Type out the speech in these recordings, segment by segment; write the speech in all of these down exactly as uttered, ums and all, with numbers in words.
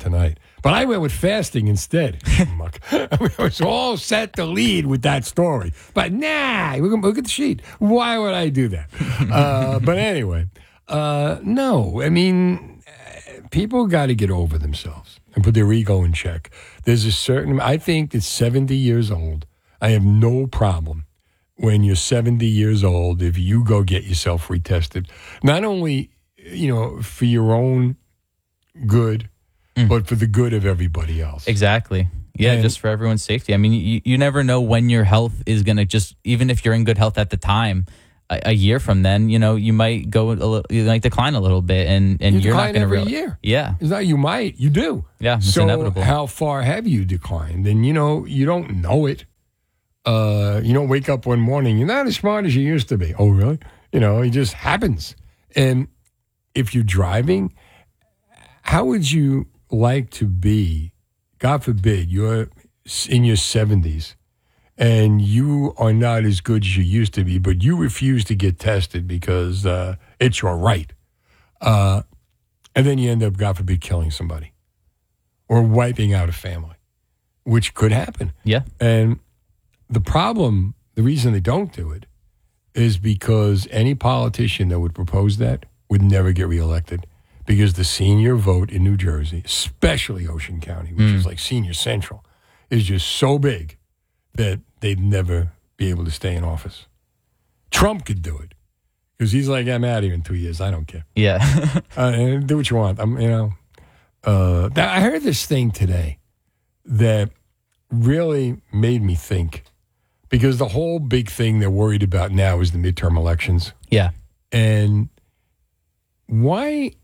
tonight. But I went with fasting instead. Schmuck. I mean, I was all set to lead with that story. But nah, look at the sheet. Why would I do that? Uh, but anyway, uh, no. I mean, people got to get over themselves and put their ego in check. There's a certain, I think that seventy years old, I have no problem when you're seventy years old if you go get yourself retested. Not only, you know, for your own good, mm. but for the good of everybody else. Exactly. Yeah, and just for everyone's safety. I mean, you, you never know when your health is going to just, even if you're in good health at the time, a, a year from then, you know, you might go a little, you might decline a little bit, and, and you you're not going to every realize. year. Yeah. It's not you might, you do. Yeah, it's so inevitable. How far have you declined? And, you know, you don't know it. Uh, you don't wake up one morning, you're not as smart as you used to be. Oh, really? You know, it just happens. And if you're driving, how would you like to be, God forbid, you're in your seventies and you are not as good as you used to be, but you refuse to get tested because uh, it's your right. Uh, and then you end up, God forbid, killing somebody or wiping out a family, which could happen. Yeah. And the problem, the reason they don't do it is because any politician that would propose that would never get reelected, because the senior vote in New Jersey, especially Ocean County, which mm. is like senior central, is just so big that they'd never be able to stay in office. Trump could do it because he's like, I'm out of here in two years. I don't care. Yeah. uh, and do what you want. I'm, you know, uh, I heard this thing today that really made me think, because the whole big thing they're worried about now is the midterm elections. Yeah. And why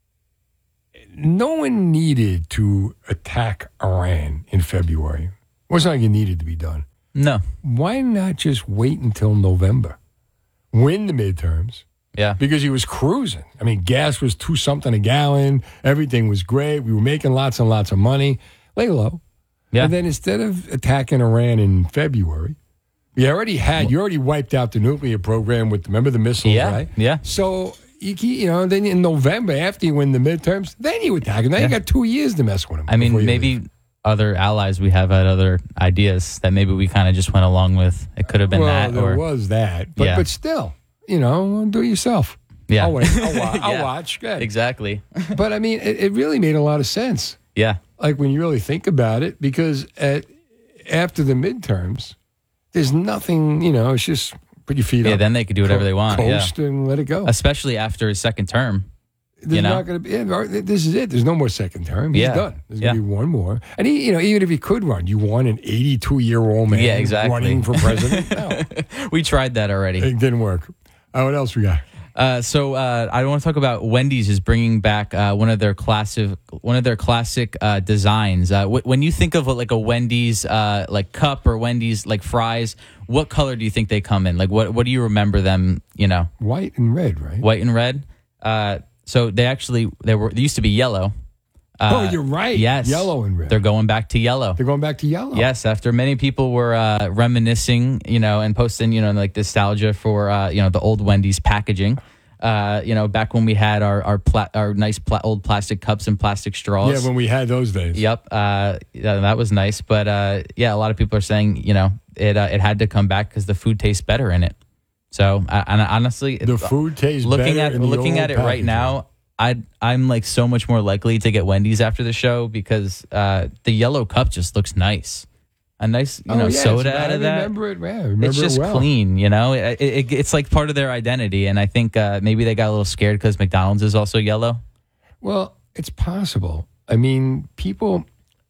no one needed to attack Iran in February. It wasn't like it needed to be done. No. Why not just wait until November? Win the midterms. Yeah. Because he was cruising. I mean, gas was two something a gallon. Everything was great. We were making lots and lots of money. Lay low. Yeah. And then instead of attacking Iran in February, you already had, you already wiped out the nuclear program with, remember the missiles, yeah. right? Yeah. So, you, you know, then in November, after you win the midterms, then you attack him. Now yeah. you got two years to mess with him. I mean, maybe leave. other allies we have had other ideas that maybe we kind of just went along with. It could have been well, that. there or, was that. But, yeah. but still, you know, do it yourself. Yeah. I'll wait. I'll, wa- I'll yeah. watch. Good. Exactly. But, I mean, it, it really made a lot of sense. Yeah. Like when you really think about it, because at after the midterms, there's nothing, you know, it's just put your feet yeah, up. Yeah, then they could do whatever co- they want. Coast yeah. and let it go. Especially after his second term. There's you know? not going to be. Yeah, this is it. There's no more second term. He's yeah. done. There's yeah. going to be one more. And he, you know, even if he could run, you want an eighty-two-year-old man yeah, exactly. running for president? No, we tried that already. It didn't work. Uh, what else we got? Uh, so uh, I want to talk about Wendy's is bringing back uh, one of their classic one of their classic uh, designs. Uh, w- when you think of like a Wendy's uh, like cup or Wendy's like fries, what color do you think they come in? Like what what do you remember them? You know, white and red, right? White and red. Uh, so they actually they were they used to be yellow. Uh, oh, you're right. Yes, yellow and red. They're going back to yellow. They're going back to yellow. Yes, after many people were uh, reminiscing, you know, and posting, you know, like nostalgia for, uh, you know, the old Wendy's packaging. Uh, you know, back when we had our our, pla- our nice pla- old plastic cups and plastic straws. Yeah, when we had those days. Yep, uh, yeah, that was nice. But uh, yeah, a lot of people are saying, you know, it uh, it had to come back because the food tastes better in it. So, uh, and honestly, the food tastes looking better at in the looking old at it right packaging. now. I I'm like so much more likely to get Wendy's after the show because uh, the yellow cup just looks nice, a nice you oh, know yeah, soda I out of that. Remember it, man. I remember it's just it well. clean, you know. It, it, it's like part of their identity, and I think uh, maybe they got a little scared because McDonald's is also yellow. Well, it's possible. I mean, people.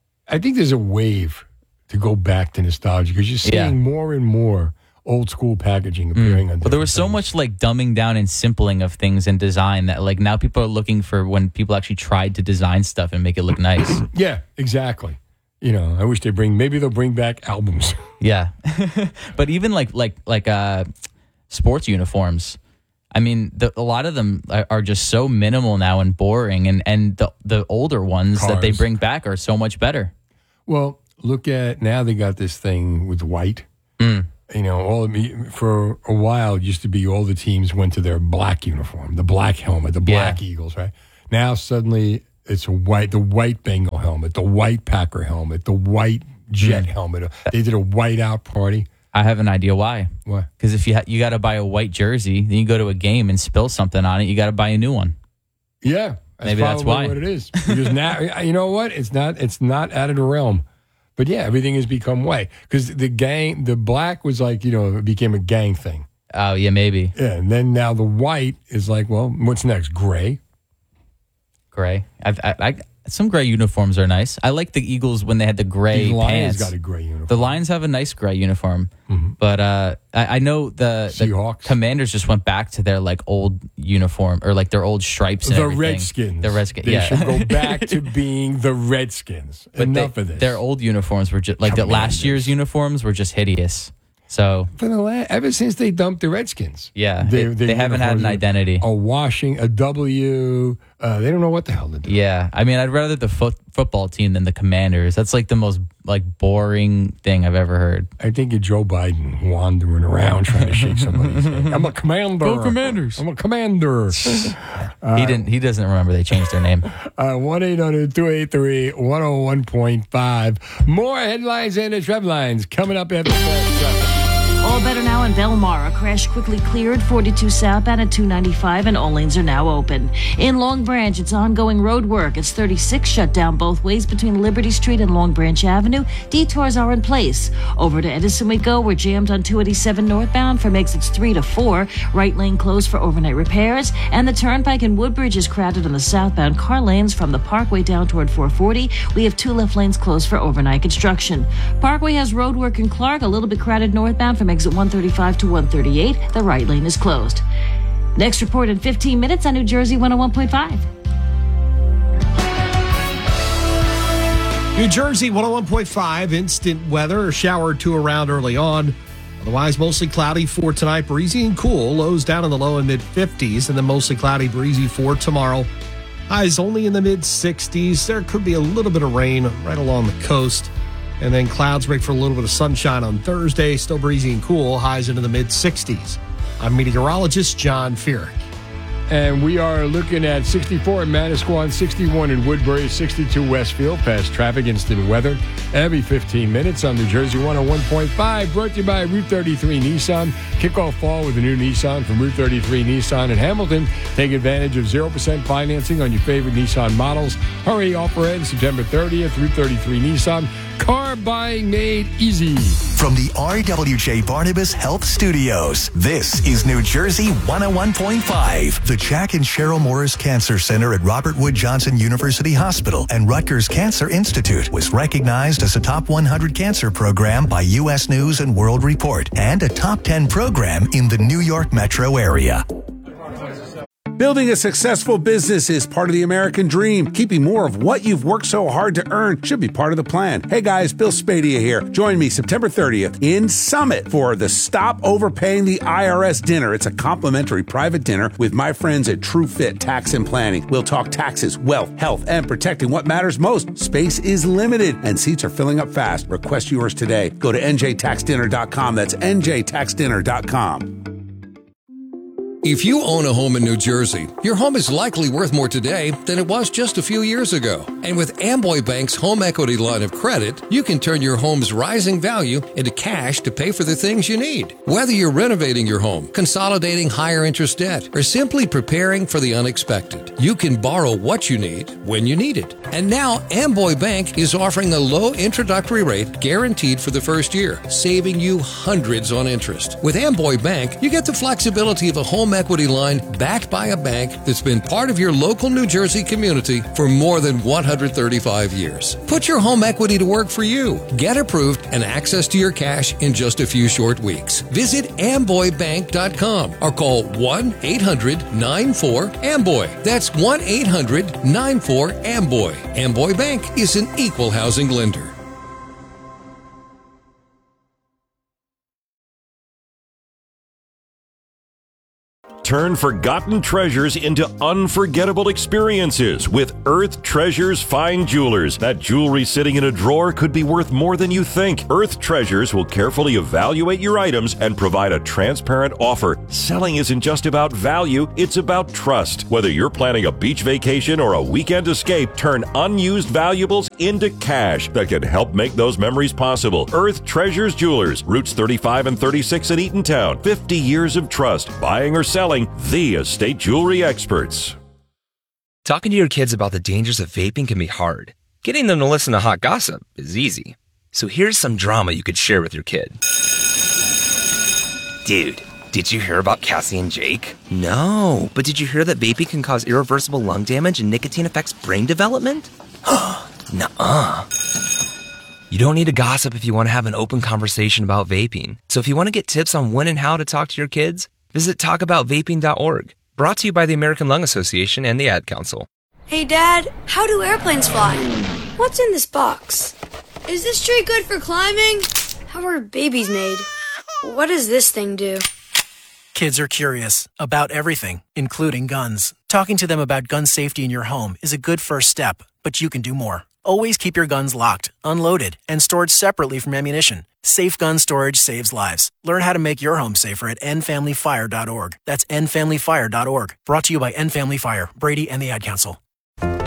I think there's a wave to go back to nostalgia because you're seeing Yeah. more and more old school packaging appearing Mm. on. Well, there was so things. much like dumbing down and simpling of things in design that like now people are looking for when people actually tried to design stuff and make it look nice. Yeah, exactly. You know, I wish they bring. Maybe they'll bring back albums. Yeah, but even like like like uh, sports uniforms. I mean, the, a lot of them are, are just so minimal now and boring, and and the the older ones Cars. that they bring back are so much better. Well, look at now they got this thing with white. Mm. You know, all of me, for a while it used to be all the teams went to their black uniform, the black helmet, the black Yeah. Eagles, right? Now suddenly it's a white, the white Bengal helmet. helmet, the white Packer helmet, the white Jet Mm. helmet. They did a white out party. I have an idea why. Why? Because if you ha- you got to buy a white jersey, then you go to a game and spill something on it, you got to buy a new one. Yeah, that's Maybe that's probably why. what it is. Because now, you know what? It's not. It's not out of the realm. But yeah, everything has become white because the gang, the black was like, you know, it became a gang thing. Oh yeah, maybe Yeah, and then now the white is like, well, what's next? Gray. gray. I've, I, I some gray uniforms are nice. I like the Eagles when they had the gray The Lions pants. got a gray uniform. The Lions have a nice gray uniform, Mm-hmm. but uh, I, I know the, the Seahawks. Commanders just went back to their like old uniform or like their old stripes. And The everything. Redskins. The Redskins. They yeah. should go back to being the Redskins. But Enough they, of this. Their old uniforms were just like the last Commanders. year's uniforms were just hideous. So For the la- ever since they dumped the Redskins. yeah, Their- they, their they haven't had an uniforms are identity. A washing, a W. Uh, they don't know what the hell to do. Yeah, I mean, I'd rather the foot, football team than the Commanders. That's like the most like boring thing I've ever heard. I think of Joe Biden wandering around trying to shake somebody's hand. I'm a commander. Go Commanders. I'm a commander. he didn't. He doesn't remember they changed their name. Uh, one eight hundred two eight three one oh one point five. More headlines and the trend lines coming up after flash traffic. All better now in Belmar. A crash quickly cleared. forty-two southbound at two ninety-five, and all lanes are now open. In Long Branch, it's ongoing road work. It's thirty-six shut down both ways between Liberty Street and Long Branch Avenue. Detours are in place. Over to Edison we go. We're jammed on two eighty-seven northbound from exits three to four. Right lane closed for overnight repairs. And the Turnpike in Woodbridge is crowded on the southbound car lanes from the Parkway down toward four forty. We have two left lanes closed for overnight construction. Parkway has road work in Clark, a little bit crowded northbound from exit one thirty-five to one thirty-eight. The right lane is closed. Next report in fifteen minutes on New Jersey one oh one point five. New Jersey one oh one point five, instant weather, a shower or two around early on. Otherwise, mostly cloudy for tonight, breezy and cool. Lows down in the low and mid fifties, and then mostly cloudy, breezy for tomorrow. Highs only in the mid sixties. There could be a little bit of rain right along the coast. And then clouds break for a little bit of sunshine on Thursday. Still breezy and cool. Highs into the mid sixties. I'm meteorologist John Feerick. And we are looking at sixty-four in Manasquan, sixty-one in Woodbury, sixty-two Westfield. Past traffic, instant weather every fifteen minutes on New Jersey one oh one point five. Brought to you by Route thirty-three Nissan. Kick off fall with a new Nissan from Route thirty-three Nissan in Hamilton. Take advantage of zero percent financing on your favorite Nissan models. Hurry, offer ends September thirtieth. Route thirty-three Nissan. Car buying made easy. From the R W J Barnabas Health Studios, this is New Jersey one oh one point five. The Jack and Cheryl Morris Cancer Center at Robert Wood Johnson University Hospital and Rutgers Cancer Institute was recognized as a top one hundred cancer program by U S News and World Report and a top ten program in the New York metro area. Building a successful business is part of the American dream. Keeping more of what you've worked so hard to earn should be part of the plan. Hey guys, Bill Spadia here. Join me September thirtieth in Summit for the Stop Overpaying the I R S dinner. It's a complimentary private dinner with my friends at TrueFit Tax and Planning. We'll talk taxes, wealth, health, and protecting what matters most. Space is limited and seats are filling up fast. Request yours today. Go to N J tax dinner dot com. That's N J tax dinner dot com. If you own a home in New Jersey, your home is likely worth more today than it was just a few years ago. And with Amboy Bank's home equity line of credit, you can turn your home's rising value into cash to pay for the things you need. Whether you're renovating your home, consolidating higher interest debt, or simply preparing for the unexpected, you can borrow what you need when you need it. And now Amboy Bank is offering a low introductory rate guaranteed for the first year, saving you hundreds on interest. With Amboy Bank, you get the flexibility of a home equity line backed by a bank that's been part of your local New Jersey community for more than one hundred thirty-five years. Put your home equity to work for you. Get approved and access to your cash in just a few short weeks. Visit amboy bank dot com or call one eight hundred nine four amboy. That's one eight hundred nine four amboy. Amboy Bank is an equal housing lender. Turn forgotten treasures into unforgettable experiences with Earth Treasures Fine Jewelers. That jewelry sitting in a drawer could be worth more than you think. Earth Treasures will carefully evaluate your items and provide a transparent offer. Selling isn't just about value, it's about trust. Whether you're planning a beach vacation or a weekend escape, turn unused valuables into cash that can help make those memories possible. Earth Treasures Jewelers, routes thirty-five and thirty-six in Eatontown. fifty years of trust. Buying or selling, the estate jewelry experts. Talking to your kids about the dangers of vaping can be hard. Getting them to listen to hot gossip is easy. So here's some drama you could share with your kid. Dude, did you hear about Cassie and Jake? No, but did you hear that vaping can cause irreversible lung damage and nicotine affects brain development? Nuh-uh. You don't need to gossip if you want to have an open conversation about vaping. So if you want to get tips on when and how to talk to your kids, visit talk about vaping dot org. Brought to you by the American Lung Association and the Ad Council. Hey, Dad, how do airplanes fly? What's in this box? Is this tree good for climbing? How are babies made? What does this thing do? Kids are curious about everything, including guns. Talking to them about gun safety in your home is a good first step, but you can do more. Always keep your guns locked, unloaded, and stored separately from ammunition. Safe gun storage saves lives. Learn how to make your home safer at end family fire dot org. That's end family fire dot org. Brought to you by End Family Fire, Brady, and the Ad Council. Mommy,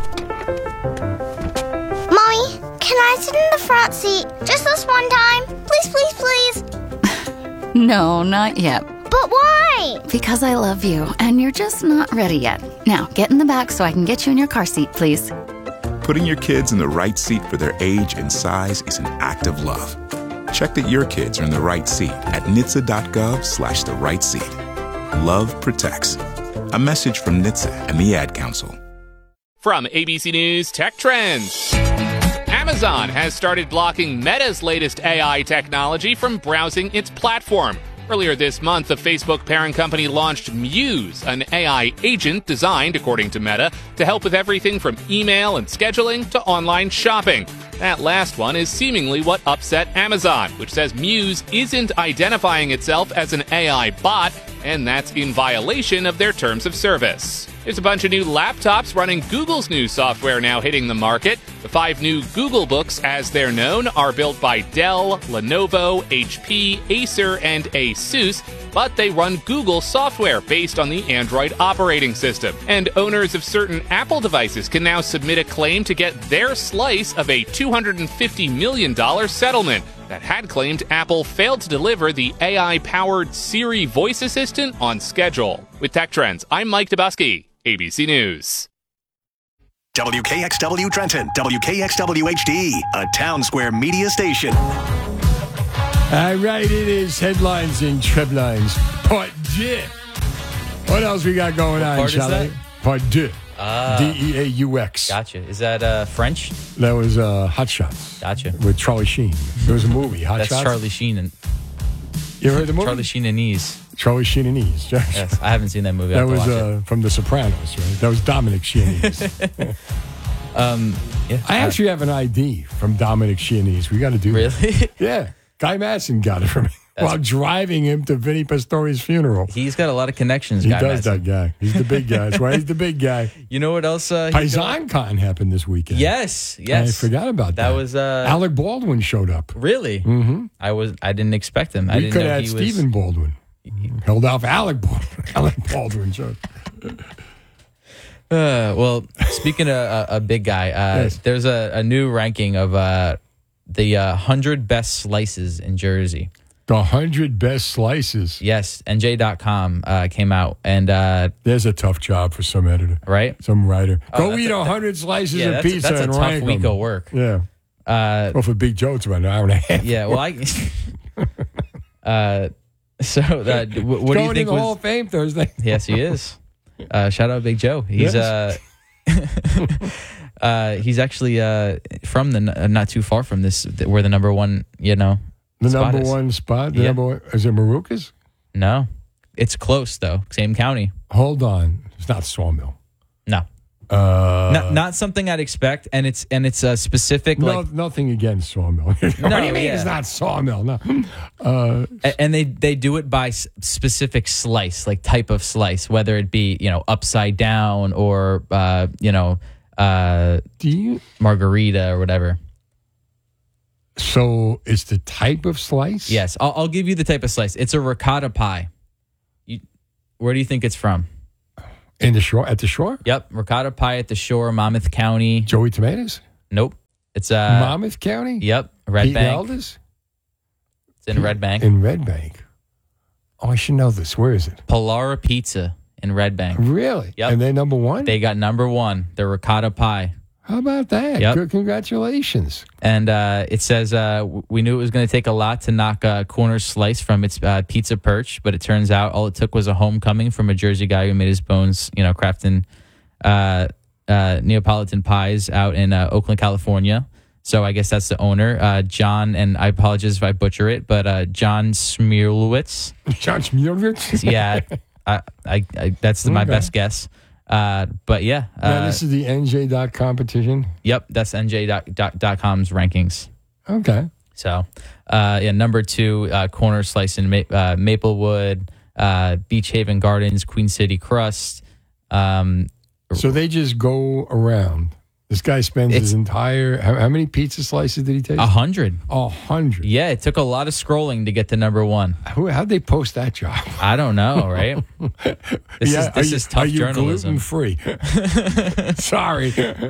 can I sit in the front seat just this one time? Please, please, please. No, not yet. But why? Because I love you, and you're just not ready yet. Now, get in the back so I can get you in your car seat, please. Putting your kids in the right seat for their age and size is an act of love. Check that your kids are in the right seat at N H T S A dot gov slash the right seat. Love protects. A message from N H T S A and the Ad Council. From A B C News Tech Trends. Amazon has started blocking Meta's latest A I technology from browsing its platform. Earlier this month, the Facebook parent company launched Muse, an A I agent designed, according to Meta, to help with everything from email and scheduling to online shopping. That last one is seemingly what upset Amazon, which says Muse isn't identifying itself as an A I bot, and that's in violation of their terms of service. There's a bunch of new laptops running Google's new software now hitting the market. The five new Google Books, as they're known, are built by Dell, Lenovo, H P, Acer, and ASUS, but they run Google software based on the Android operating system. And owners of certain Apple devices can now submit a claim to get their slice of a two hundred fifty million dollars settlement that had claimed Apple failed to deliver the A I-powered Siri voice assistant on schedule. With Tech Trends, I'm Mike Dubusky, A B C News. W K X W Trenton, W K X W H D, a Town Square media station. All right, it is Headlines and Treblines, Part two. What else we got going what on, part Charlie? Is that? Part two. Uh, D E A U X. Gotcha. Is that uh, French? That was uh, Hot Shots. Gotcha. With Charlie Sheen. There was a movie, Hot That's Shots. That's Charlie Sheen. And you ever heard the movie? Charlie Sheen and Ease. Charlie Sheen and Ease. Yes, I haven't seen that movie. That was uh, from The Sopranos, right? That was Dominic Sheehanese. um, yeah, I actually have an I D from Dominic Sheehanese. We got to do really? that. Really? Yeah. Guy Madsen got it from me That's while driving him to Vinny Pastori's funeral. He's got a lot of connections, He Guy does, Madsen. that guy. He's the big guy. That's why he's the big guy. You know what else? Uh, Paisan Con happened this weekend. Yes, yes. I forgot about that. That was... Uh, Alec Baldwin showed up. Really? Mm-hmm. I was. I didn't expect him. We I didn't could know have he had was... Stephen Baldwin. Held out for Alec Baldwin. Alec Baldwin showed Uh, well, speaking of uh, a big guy, uh, yes. there's a, a new ranking of uh, the uh, one hundred best slices in Jersey. The one hundred best slices. Yes, N J dot com uh, came out. and uh, There's a tough job for some editor. Right? Some writer. Oh, Go eat one hundred slices yeah, of that's, pizza that's and a tough rank week them. of work. Yeah. Uh, well, for Big Joe, it's about an hour and a half. Yeah, well, I... uh, so, uh, what, what do you Going think in the was... Hall of Fame Thursday. Yes, he is. Uh, shout out Big Joe. He's Yes. uh, uh, he's actually uh, from the uh, not too far from this, where the number one, you know, The spot number is. one spot? The Yeah. number one, is it Marucas? No, it's close though. Same county. Hold on. It's not Sawmill. No. Uh, not, not something I'd expect, and it's and it's a specific no, like nothing against sawmill. what do you mean yeah. it's not sawmill? No. Uh, A- and they they do it by s- specific slice, like type of slice, whether it be you know upside down or uh, you know uh, do you margarita or whatever. So it's the type of slice? Yes, I'll, I'll give you the type of slice. It's a ricotta pie. You, where do you think it's from? In the shore, at the shore? Yep, ricotta pie at the shore, Monmouth County. Joey Tomatoes? Nope. It's uh Monmouth County? Yep, Red Pete Bank. Elders? It's in Red Bank. In Red Bank. Oh, I should know this. Where is it? Polara Pizza in Red Bank. Really? Yep. And they're number one? They got number one. The ricotta pie. How about that? Yep. Good, congratulations. And uh, it says uh, w- we knew it was going to take a lot to knock uh, Corner Slice from its uh, pizza perch, but it turns out all it took was a homecoming from a Jersey guy who made his bones, you know, crafting uh, uh, Neapolitan pies out in uh, Oakland, California. So I guess that's the owner, uh, John, and I apologize if I butcher it, but uh, John Smierlowitz. John Smierlowitz? Yeah, I, I, I, that's my Okay. best guess. Uh, but yeah. Uh, Now, this is the N J dot competition? Yep, that's N J dot com's rankings. Okay. So, uh, yeah, number two, uh, Corner Slice in Ma- uh, Maplewood, uh, Beach Haven Gardens, Queen City Crust. Um, So they just go around. This guy spends his It's- entire. How, how many pizza slices did he take? a hundred. A hundred. Yeah, it took a lot of scrolling to get to number one. Who? How'd they post that job? I don't know, right? This Yeah, is this are you, is tough are you journalism. gluten free? Sorry.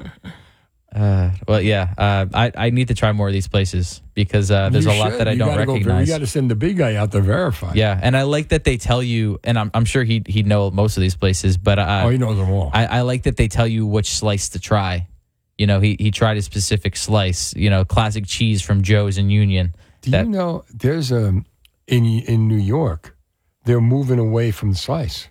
Uh, well, yeah, uh, I I need to try more of these places because uh, there's You a lot should. that I You don't gotta go ver- recognize. you got to send the big guy out to verify. Yeah, and I like that they tell you, and I'm I'm sure he he'd know most of these places, but uh, Oh, he knows them all. I, I like that they tell you which slice to try. You know, he he tried a specific slice. You know, classic cheese from Joe's in Union. Do that- you know there's a in in New York, they're moving away from the slice.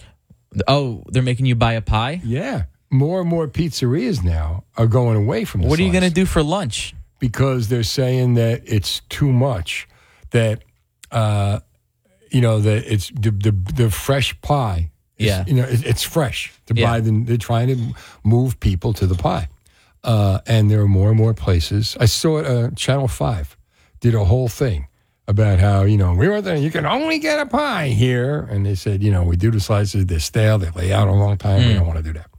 Oh, they're making you buy a pie? Yeah, more and more pizzerias now are going away from the What are you slice. going to do for lunch? Because they're saying that it's too much. That uh, you know that it's the the, the fresh pie. is- Yeah. you know it, it's fresh to Yeah. buy. The, they're trying to move people to the pie, uh, and there are more and more places. I saw it. Uh, Channel Five did a whole thing about how you know we were there. You can only get a pie here, and they said you know we do the slices. They're stale. They lay out a long time. We Mm. don't want to do that.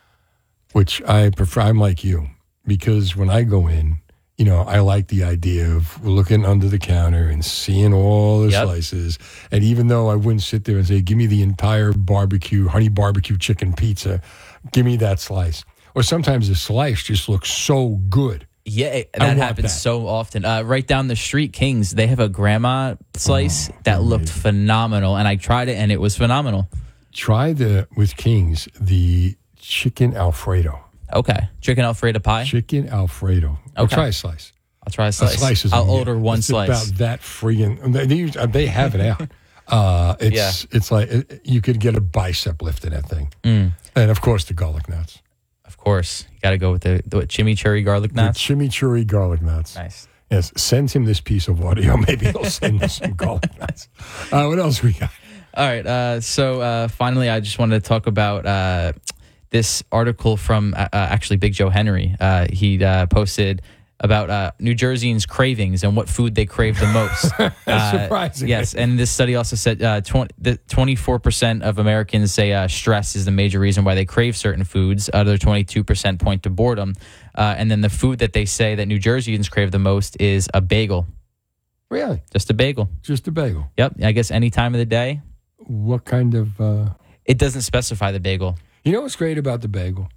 Which I prefer. I'm like you because when I go in, you know, I like the idea of looking under the counter and seeing all the Yep. slices. And even though I wouldn't sit there and say, "Give me the entire barbecue, honey barbecue chicken pizza," give me that slice. Or sometimes the slice just looks so good. Yeah, it- I that want happens that. so often. Uh, right down the street, Kings, they have a grandma slice that looked phenomenal, and I tried it, and it was phenomenal. Try the with Kings the chicken Alfredo. Okay, chicken Alfredo pie. Chicken Alfredo. I'll Okay. try a slice. I'll try a A slice. slice is I'll yeah, order one it's slice. About that friggin' they, they, use- they have it out. Uh, it's it's like it, you could get a bicep lift in that thing, Mm. and of course the garlic nuts, Of course, you got to go with the, the chimichurri garlic nuts. the chimichurri garlic nuts. Nice. Yes, send him this piece of audio. Maybe he'll send us some garlic nuts. Uh, what else we got? All right. Uh, so uh, finally, I just wanted to talk about uh, this article from uh, uh, actually Big Joe Henry. Uh, he uh, posted about uh, New Jerseyans' cravings and what food they crave the most. Uh, Surprising. Yes, and this study also said uh, twenty, the twenty-four percent of Americans say uh, stress is the major reason why they crave certain foods. Other twenty-two percent point to boredom. Uh, and then the food that they say that New Jerseyans crave the most is a bagel. Really? Just a bagel. Just a bagel. Yep. I guess any time of the day. What kind of? Uh... It doesn't specify the bagel. You know what's great about the bagel?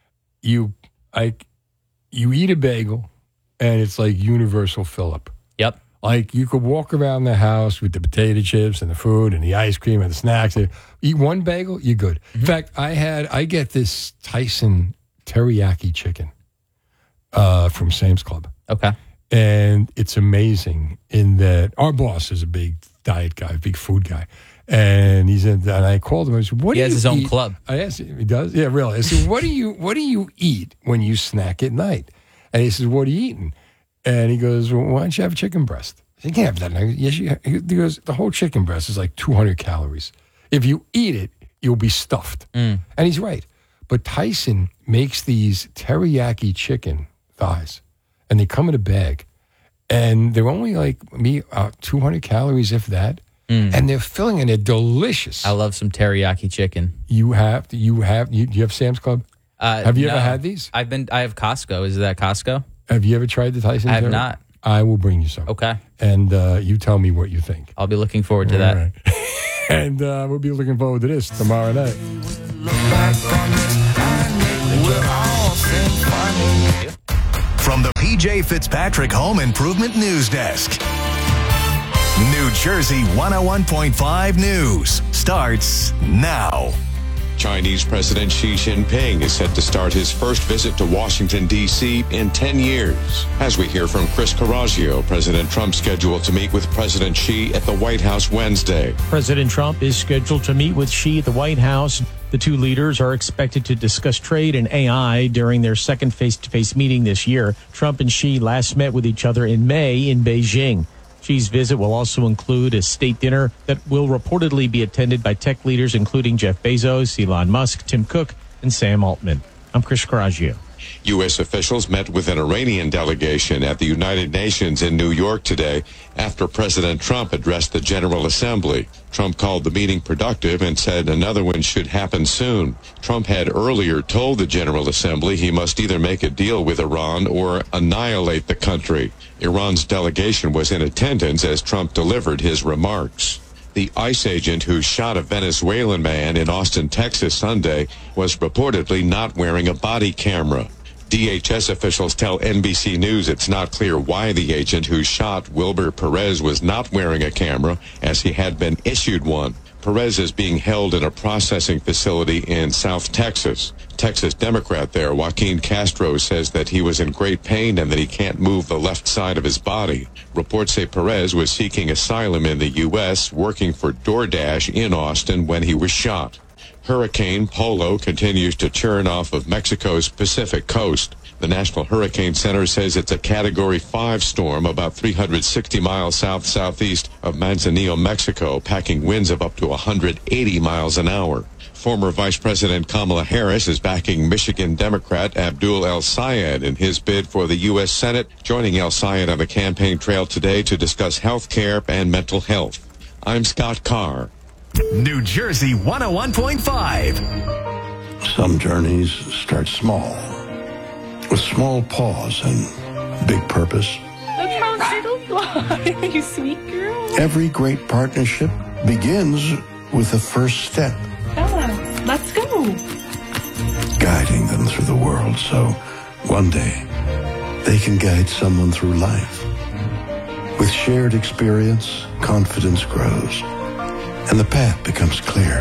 You, I, you eat a bagel, and it's like universal fill-up. Yep. Like you could walk around the house with the potato chips and the food and the ice cream and the snacks. Eat one bagel, you're good. Mm-hmm. In fact, I had I get this Tyson teriyaki chicken uh, from Sam's Club. Okay. And it's amazing in that our boss is a big diet guy, big food guy. And he's in, and I called him. I said, "What He do has you his own eat?" club. I asked him. He does. Yeah, really. I said, "What do you What do you eat when you snack at night?" And he says, "What are you eating?" And he goes, "Well, why don't you have a chicken breast?" I said, "You can't have that." And I go, "Yes, you." He goes, "The whole chicken breast is like two hundred calories. If you eat it, you'll be stuffed." Mm. And he's right. But Tyson makes these teriyaki chicken thighs, and they come in a bag, and they're only like me uh, two hundred calories, if that. Mm. And they're filling, and they're delicious. I love some teriyaki chicken. You have you have you, you have Sam's Club? Uh, have you no. ever had these? I've been. I have Costco. Is that Costco? Have you ever tried the Tyson? I have teriyaki? not. I will bring you some. Okay. And uh, you tell me what you think. I'll be looking forward to All that. Right. And uh, we'll be looking forward to this tomorrow night. From the P J Fitzpatrick Home Improvement News Desk. New Jersey one oh one point five News starts now. Chinese President Xi Jinping is set to start his first visit to Washington, D C in ten years. As we hear from Chris Carraggio, President Trump scheduled to meet with President Xi at the White House Wednesday. President Trump is scheduled to meet with Xi at the White House. The two leaders are expected to discuss trade and A I during their second face-to-face meeting this year. Trump and Xi last met with each other in May in Beijing. Xi's visit will also include a state dinner that will reportedly be attended by tech leaders including Jeff Bezos, Elon Musk, Tim Cook, and Sam Altman. I'm Chris Carraggio. U S officials met with an Iranian delegation at the United Nations in New York today after President Trump addressed the General Assembly. Trump called the meeting productive and said another one should happen soon. Trump had earlier told the General Assembly he must either make a deal with Iran or annihilate the country. Iran's delegation was in attendance as Trump delivered his remarks. The ICE agent who shot a Venezuelan man in Austin, Texas Sunday was reportedly not wearing a body camera. D H S officials tell N B C News it's not clear why the agent who shot Wilber Perez was not wearing a camera, as he had been issued one. Perez is being held in a processing facility in South Texas. Texas Democrat there, Joaquin Castro, says that he was in great pain and that he can't move the left side of his body. Reports say Perez was seeking asylum in the U S, working for DoorDash in Austin when he was shot. Hurricane Polo continues to churn off of Mexico's Pacific coast. The National Hurricane Center says it's a Category five storm about three hundred sixty miles south-southeast of Manzanillo, Mexico, packing winds of up to one hundred eighty miles an hour. Former Vice President Kamala Harris is backing Michigan Democrat Abdul El-Sayed in his bid for the U S Senate, joining El-Sayed on the campaign trail today to discuss health care and mental health. I'm Scott Carr. New Jersey one oh one point five. Some journeys start small, with small pause and big purpose. Look how it'll fly, you sweet girl. Every great partnership begins with the first step. Bella, let's go. Guiding them through the world so one day they can guide someone through life. With shared experience, confidence grows, and the path becomes clear.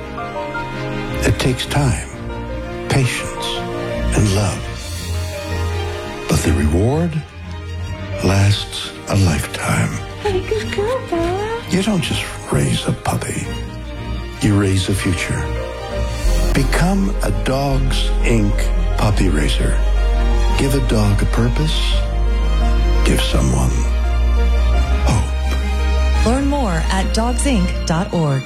It takes time, patience, and love. But the reward lasts a lifetime. Hey, good girl, Bella. You don't just raise a puppy. You raise a future. Become a Dogs Incorporated puppy raiser. Give a dog a purpose. Give someone Learn more at dogs inc dot org.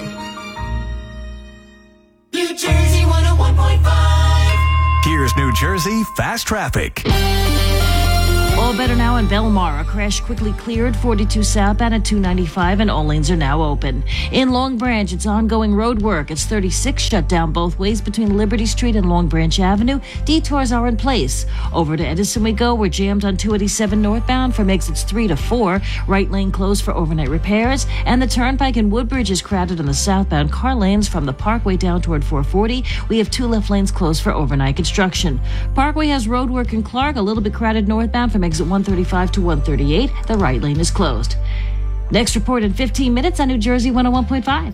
New Jersey one oh one point five. Here's New Jersey Fast Traffic. All better now in Belmar. A crash quickly cleared. forty-two southbound at two ninety-five, and all lanes are now open. In Long Branch, it's ongoing road work. It's thirty-six shut down both ways between Liberty Street and Long Branch Avenue. Detours are in place. Over to Edison we go. We're jammed on two eighty-seven northbound from exits three to four. Right lane closed for overnight repairs. And the Turnpike in Woodbridge is crowded on the southbound car lanes from the Parkway down toward four forty. We have two left lanes closed for overnight construction. Parkway has road work in Clark, a little bit crowded northbound from exit one thirty-five to one thirty-eight. The right lane is closed. Next report in fifteen minutes on New Jersey one oh one point five.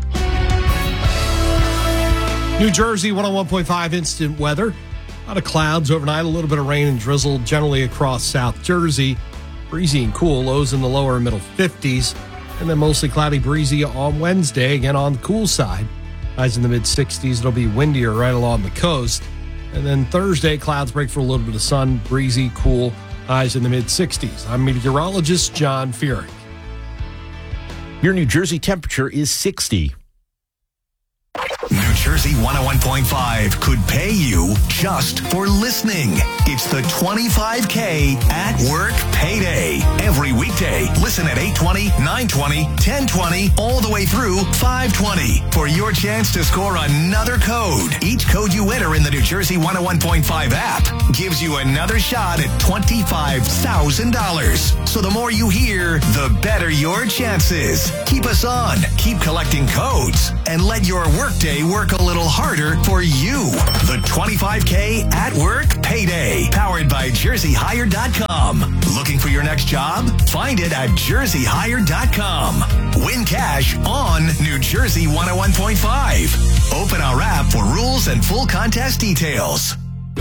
New Jersey one oh one point five instant weather. A lot of clouds overnight, a little bit of rain and drizzle generally across South Jersey. Breezy and cool, lows in the lower and middle fifties. And then mostly cloudy, breezy on Wednesday, again on the cool side. Highs in the mid sixties. It'll be windier right along the coast. And then Thursday, clouds break for a little bit of sun, breezy, cool, highs in the mid sixties. I'm meteorologist John Fearing. Your New Jersey temperature is sixty. New Jersey. Jersey one oh one point five could pay you just for listening. It's the twenty-five K at work payday. Every weekday, listen at eight twenty, nine twenty, ten twenty, all the way through five twenty for your chance to score another code. Each code you enter in the New Jersey one oh one point five app gives you another shot at twenty-five thousand dollars. So the more you hear, the better your chances. Keep us on, keep collecting codes, and let your workday work a little harder for you. The twenty-five K at work payday, powered by jersey hire dot com. Looking for your next job? Find it at jersey hire dot com. Win cash on New Jersey one oh one point five. Open our app for rules and full contest details.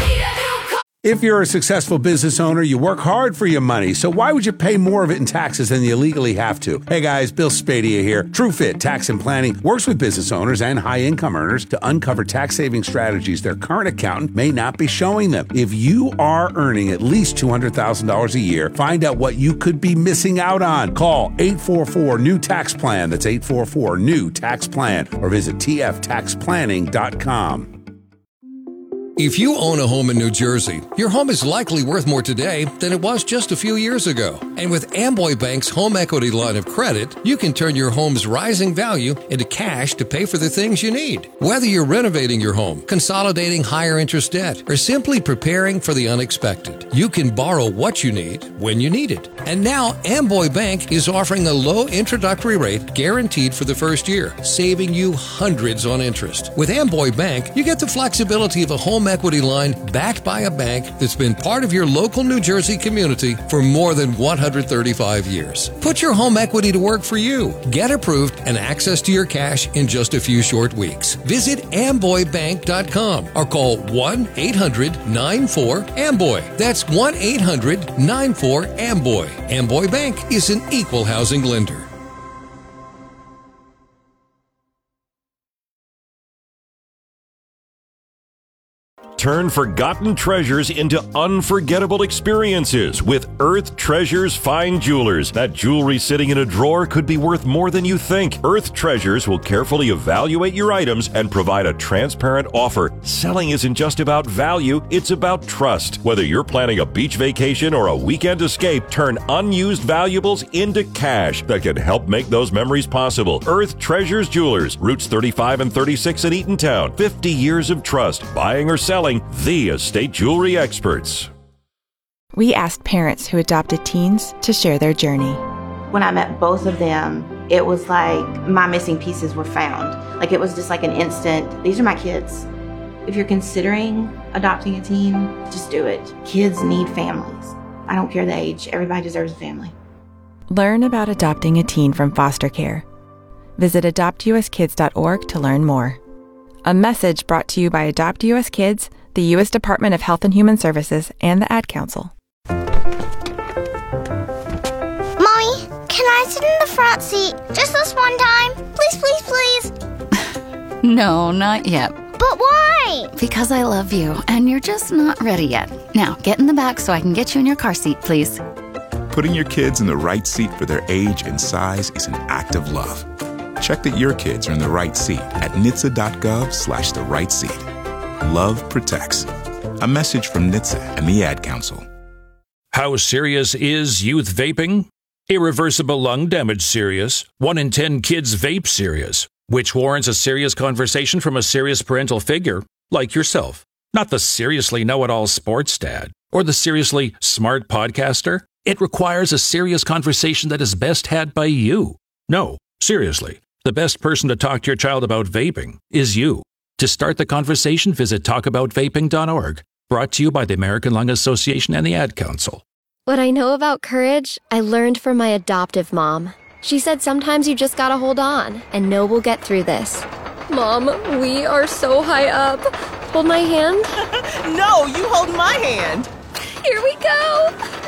If you're a successful business owner, you work hard for your money, so why would you pay more of it in taxes than you legally have to? Hey guys, Bill Spadia here. TrueFit Tax and Planning works with business owners and high-income earners to uncover tax-saving strategies their current accountant may not be showing them. If you are earning at least two hundred thousand dollars a year, find out what you could be missing out on. Call eight four four, N E W Tax Plan. That's eight four four, N E W Tax Plan, or visit t f tax planning dot com. If you own a home in New Jersey, your home is likely worth more today than it was just a few years ago. And with Amboy Bank's home equity line of credit, you can turn your home's rising value into cash to pay for the things you need. Whether you're renovating your home, consolidating higher interest debt, or simply preparing for the unexpected, you can borrow what you need when you need it. And now Amboy Bank is offering a low introductory rate guaranteed for the first year, saving you hundreds on interest. With Amboy Bank, you get the flexibility of a home equity line backed by a bank that's been part of your local New Jersey community for more than one hundred thirty-five years. Put your home equity to work for you. Get approved and access to your cash in just a few short weeks. Visit amboy bank dot com or call one eight hundred nine four amboy. That's one eight hundred nine four amboy. Amboy Bank is an equal housing lender. Turn forgotten treasures into unforgettable experiences with Earth Treasures Fine Jewelers. That jewelry sitting in a drawer could be worth more than you think. Earth Treasures will carefully evaluate your items and provide a transparent offer. Selling isn't just about value, it's about trust. Whether you're planning a beach vacation or a weekend escape, turn unused valuables into cash that can help make those memories possible. Earth Treasures Jewelers, Routes thirty-five and thirty-six in Eatontown. fifty years of trust. Buying or selling, the estate jewelry experts. We asked parents who adopted teens to share their journey. When I met both of them, it was like my missing pieces were found. Like it was just like an instant, these are my kids. If you're considering adopting a teen, just do it. Kids need families. I don't care the age, everybody deserves a family. Learn about adopting a teen from foster care. Visit adopt u s kids dot org to learn more. A message brought to you by Adopt U S Kids, the U S Department of Health and Human Services, and the Ad Council. Mommy, can I sit in the front seat just this one time? Please, please, please. No, not yet. But why? Because I love you, and you're just not ready yet. Now, get in the back so I can get you in your car seat, please. Putting your kids in the right seat for their age and size is an act of love. Check that your kids are in the right seat at N H T S A dot gov slash the right seat. Love protects. A message from N H T S A and the Ad Council. How serious is youth vaping? Irreversible lung damage serious. One in ten kids vape serious, which warrants a serious conversation from a serious parental figure like yourself. Not the seriously know-it-all sports dad or the seriously smart podcaster. It requires a serious conversation that is best had by you. No, seriously. The best person to talk to your child about vaping is you. To start the conversation, visit talk about vaping dot org. Brought to you by the American Lung Association and the Ad Council. What I know about courage, I learned from my adoptive mom. She said sometimes you just gotta hold on and know we'll get through this. Mom, we are so high up. Hold my hand. No, you hold my hand. Here we go.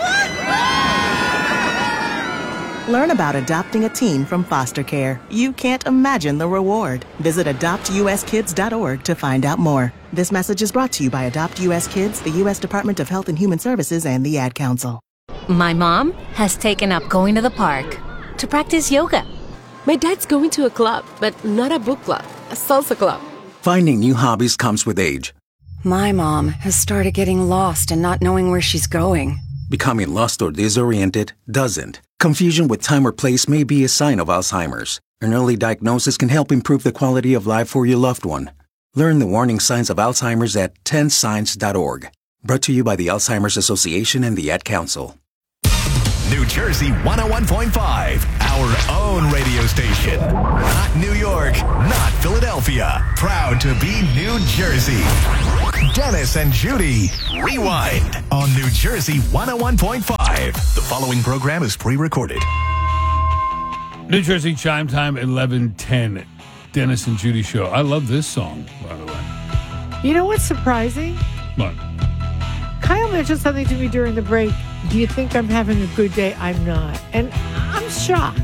Learn about adopting a teen from foster care. You can't imagine the reward. Visit adopt u s kids dot org to find out more. This message is brought to you by Adopt U S Kids, the U S Department of Health and Human Services, and the Ad Council. My mom has taken up going to the park to practice yoga. My dad's going to a club, but not a book club, a salsa club. Finding new hobbies comes with age. My mom has started getting lost and not knowing where she's going. Becoming lost or disoriented doesn't. Confusion with time or place may be a sign of Alzheimer's. An early diagnosis can help improve the quality of life for your loved one. Learn the warning signs of Alzheimer's at ten signs dot org. Brought to you by the Alzheimer's Association and the Ad Council. New Jersey one oh one point five, our own radio station. Not New York, not Philadelphia. Proud to be New Jersey. Dennis and Judy, Rewind on New Jersey one oh one point five. The following program is pre-recorded. New Jersey Chime Time, eleven ten. Dennis and Judy Show. I love this song, by the way. You know what's surprising? What? Kyle mentioned something to me during the break. Do you think I'm having a good day? I'm not. And I'm shocked.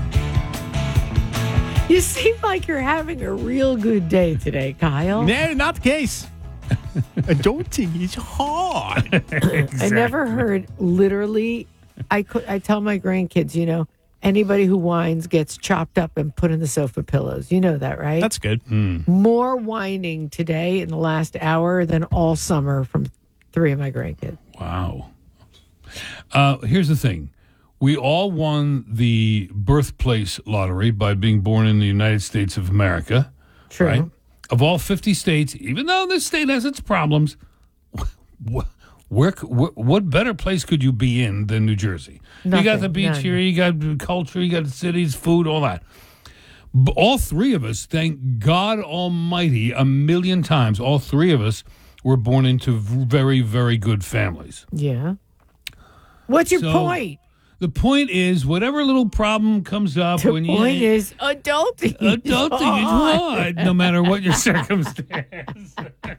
You seem like you're having a real good day today, Kyle. No, not the case. Adulting is hard. Exactly. I never heard literally. I could. I tell my grandkids, you know, anybody who whines gets chopped up and put in the sofa pillows. You know that, right? That's good. Mm. More whining today in the last hour than all summer from three of my grandkids. Wow. Uh, here's the thing. We all won the birthplace lottery by being born in the United States of America. True. Right? Of all fifty states, even though this state has its problems, wh- where, wh- what better place could you be in than New Jersey? Nothing, you got the beach none. here, you got culture, you got cities, food, all that. B- all three of us, thank God Almighty, a million times, all three of us were born into very, very good families. Yeah. What's your So, point? The point is, whatever little problem comes up The when point you is adulting. adulting is hard, no matter what your circumstance.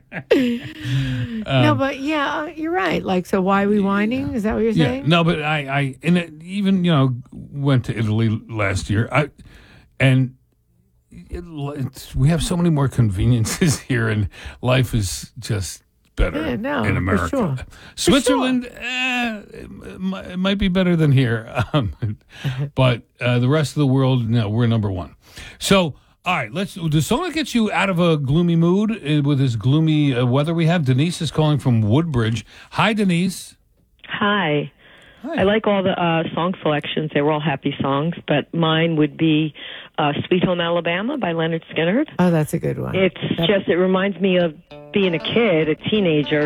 no, Um, but yeah, uh, you're right. Like, so why are we whining? Is that what you're Yeah, saying? no, but I, I, and it, even you know, went to Italy last year. I, and it, it's, we have so many more conveniences here, and life is just better Yeah, no, in for America. sure. Switzerland, eh, it, might, it might be better than here, um, but uh, the rest of the world, no, we're number one. So. All right, let's. Does someone get you out of a gloomy mood uh, with this gloomy uh, weather we have? Denise is calling from Woodbridge. Hi, Denise. Hi. I like all the uh, song selections. They were all happy songs, but mine would be uh, Sweet Home Alabama by Leonard Skinner. Oh, that's a good one. It's That- just, it reminds me of being a kid, a teenager,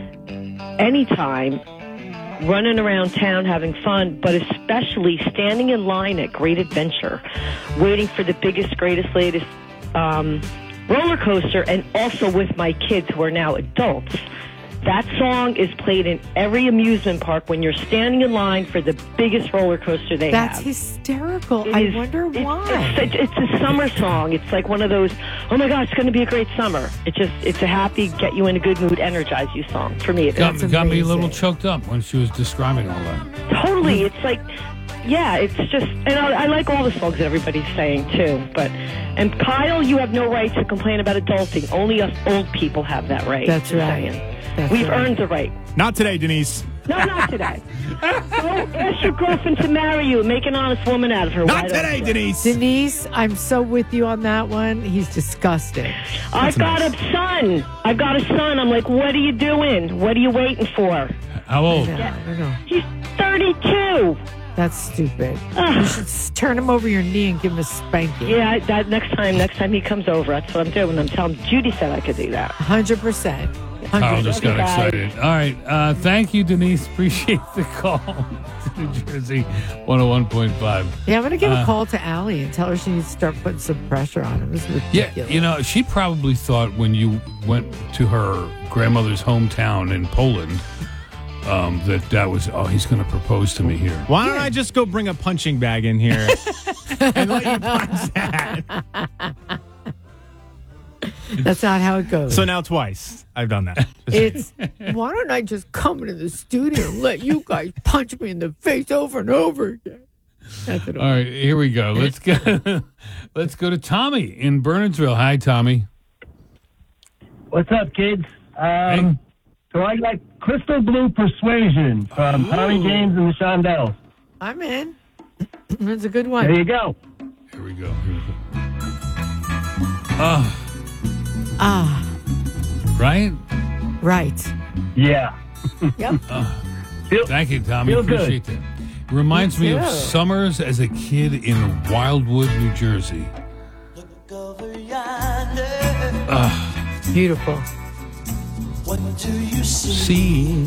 anytime, running around town having fun, but especially standing in line at Great Adventure, waiting for the biggest, greatest, latest um, roller coaster, and also with my kids who are now adults. That song is played in every amusement park when you're standing in line for the biggest roller coaster they That's have. hysterical. It I is- wonder it's- why. It's, it's, it's a summer song. It's like one of those, oh my God, it's going to be a great summer. It just, it's a happy, get you in a good mood, energize you song. For me, it Got, is. got me a little choked up when she was describing all that. Totally. It's like, yeah, it's just, and I, I like all the songs that everybody's saying too. But, and Kyle, you have no right to complain about adulting. Only us old people have that right. That's Just right. saying. That's We've right. earned the right. Not today, Denise. No, not today. Go ask your girlfriend to marry you. Make an honest woman out of her. Not Why don't today, you? Denise. Denise, I'm so with you on that one. He's disgusting. I've got a son. I've got a son. I'm like, what are you doing? What are you waiting for? How old? I don't know. He's thirty-two. That's stupid. You should s- turn him over your knee and give him a spanking. Yeah, I- that next time, next time he comes over, that's what I'm doing. I'm telling him, Judy said I could do that. one hundred percent. Carl just got Bye. excited. All right. Uh, thank you, Denise. Appreciate the call to New Jersey one oh one point five. Yeah, I'm going to give Uh, a call to Allie and tell her she needs to start putting some pressure on him. This is Yeah, ridiculous. you know, she probably thought when you went to her grandmother's hometown in Poland um, that that was, oh, he's going to propose to me here. Why don't I just go bring a punching bag in here and let you punch that? That's not how it goes. So now twice I've done that. It's, why don't I just come into the studio and let you guys punch me in the face over and over again? That's what it All right, here we go. Let's go. Let's go to Tommy in Bernardsville. Hi, Tommy. What's up, kids? Um, so I got Crystal Blue Persuasion from Tommy James and the Shondells. I'm in. That's a good one. There you go. Here we go. Here we go. Oh, Ah. Right? Right. Yeah. Yep. Uh, thank you, Tommy. feel good. Appreciate that. Reminds me, Me of too. summers as a kid in Wildwood, New Jersey. Ah. Beautiful. See.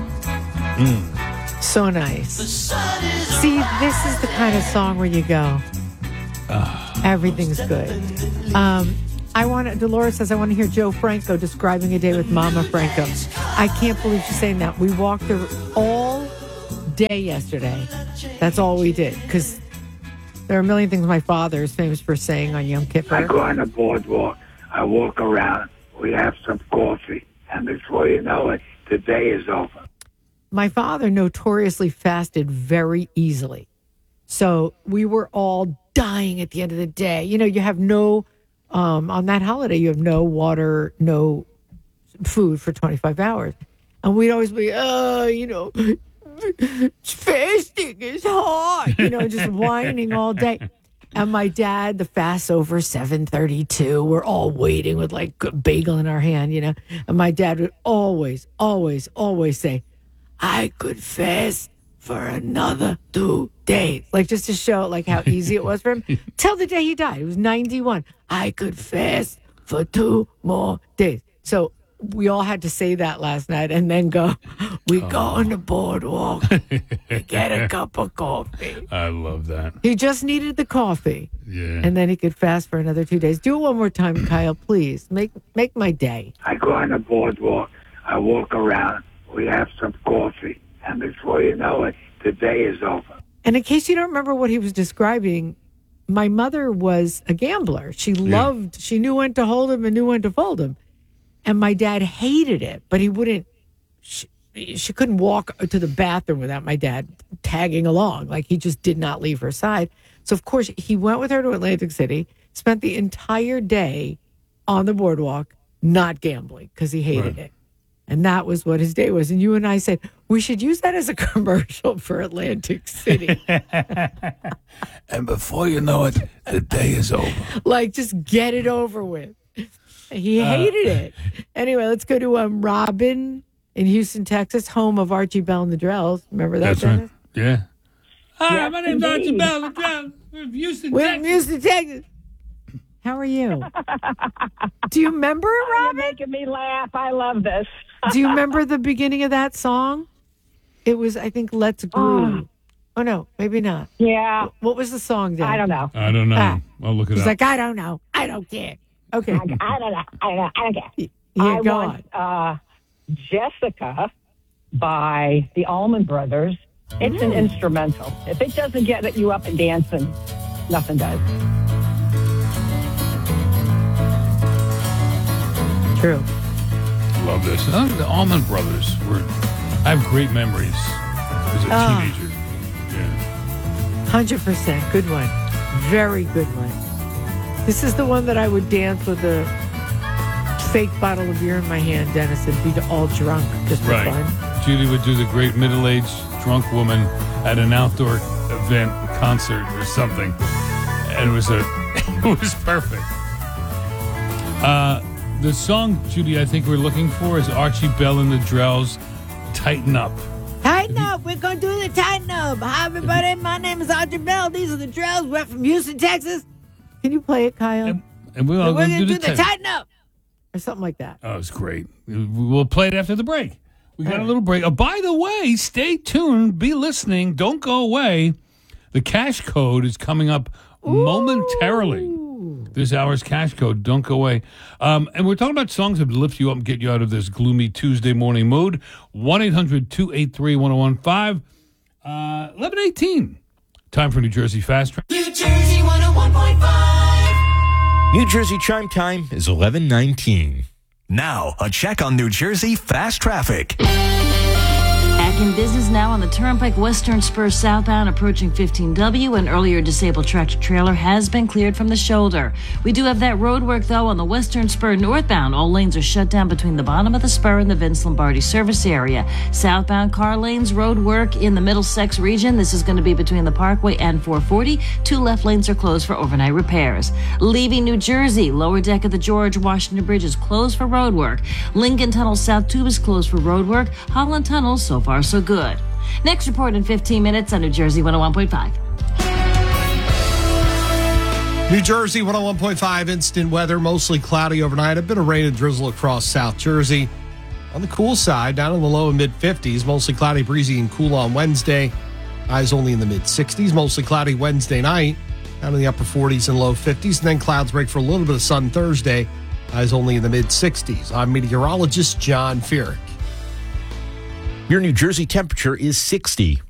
Mm. So nice. See, this is the kind of song where you go, Ah. everything's good. Um, I want to, Dolores says, I want to hear Joe Franco describing a day with Mama Franco. I can't believe she's saying that. We walked her all day yesterday. That's all we did. Because there are a million things my father is famous for saying on Yom Kippur. I go on the boardwalk. I walk around. We have some coffee. And before you know it, the day is over. My father notoriously fasted very easily. So we were all dying at the end of the day. You know, you have no, um, on that holiday, you have no water, no food for twenty-five hours. And we'd always be, oh, you know, fasting is hard, you know, just whining all day. And my dad, the fast's over seven thirty-two. We're all waiting with like a bagel in our hand, you know. And my dad would always, always, always say, I could fast for another two days. Like just to show like how easy it was for him. Till the day he died. He was ninety-one. I could fast for two more days. So we all had to say that last night and then go, we oh. go on the boardwalk, we get a cup of coffee. I love that. He just needed the coffee. Yeah. And then he could fast for another two days. Do it one more time, Kyle, please. Make make my day. I go on the boardwalk. I walk around. We have some coffee. And before you know it, the day is over. And in case you don't remember what he was describing, my mother was a gambler. She loved, yeah. she knew when to hold him and knew when to fold him. And my dad hated it, but he wouldn't, she, she couldn't walk to the bathroom without my dad tagging along. Like he just did not leave her side. So, of course, he went with her to Atlantic City, spent the entire day on the boardwalk, not gambling because he hated right. it. And that was what his day was. And you and I said, we should use that as a commercial for Atlantic City. And before you know it, the day is over. Like, just get it over with. He hated uh, it. Anyway, let's go to um, Robin in Houston, Texas, home of Archie Bell and the Drells. Remember that, That's Dennis? Right. Yeah. Hi, yes, my name's indeed. Archie Bell and the Drells. We're from Houston, We're Texas. from Houston, Texas. How are you? Do you remember it, Robin? You're making me laugh. I love this. Do you remember the beginning of that song? It was, I think, Let's Groove. Oh, oh no, maybe not. Yeah. What was the song then? I don't know. I don't know. Ah. I'll look it He's up. like, I don't know. I don't care. Okay. I, I don't know. I don't know. I don't care. Yeah, I go want uh, Jessica by the Allman Brothers. It's an instrumental. If it doesn't get you up and dancing, nothing does. True. Love this. Uh, the Allman Brothers were. I have great memories as a oh. teenager. Yeah. one hundred percent. Good one. Very good one. This is the one that I would dance with a fake bottle of beer in my hand, Dennis, and be all drunk just for right. fun. Judy would do the great middle-aged drunk woman at an outdoor event, concert or something. And it was a, it was perfect. Uh, the song, Judy, I think we're looking for is Archie Bell and the Drells, Tighten Up. Tighten up. We're going to do the tighten up. Hi, everybody. My name is Archie Bell. These are the Drells. We're from Houston, Texas. Can you play it, Kyle? And, and we're, all we're going to do the tighten. tighten up. Or something like that. Oh, it's great. We'll play it after the break. We got a little break. Oh, by the way, stay tuned. Be listening. Don't go away. The cash code is coming up Ooh. momentarily. This hour's cash code. Don't go away. Um, and we're talking about songs that lift you up and get you out of this gloomy Tuesday morning mood. one eight hundred two eight three one oh one five. Uh, eleven eighteen. Time for New Jersey Fast Track. New Jersey one oh one point five. New Jersey Chime Time is eleven nineteen. Now, a check on New Jersey fast traffic. And Back in business now on the Turnpike Western Spur southbound approaching fifteen W. An earlier disabled tractor trailer has been cleared from the shoulder. We do have that road work, though, on the Western Spur northbound. All lanes are shut down between the bottom of the spur and the Vince Lombardi service area. Southbound car lanes, road work in the Middlesex region. This is going to be between the Parkway and four forty. Two left lanes are closed for overnight repairs. Leaving New Jersey, lower deck of the George Washington Bridge is closed for road work. Lincoln Tunnel South Tube is closed for road work. Holland Tunnel, so far so good. Next report in fifteen minutes on New Jersey one oh one point five. New Jersey one oh one point five instant weather, mostly cloudy overnight. A bit of rain and drizzle across South Jersey. On the cool side, down in the low and mid fifties, mostly cloudy, breezy, and cool on Wednesday. Highs only in the mid sixties, mostly cloudy Wednesday night. Down in the upper forties and low fifties, and then clouds break for a little bit of sun Thursday. Highs only in the mid sixties. I'm meteorologist John Feerick. Your New Jersey temperature is sixty.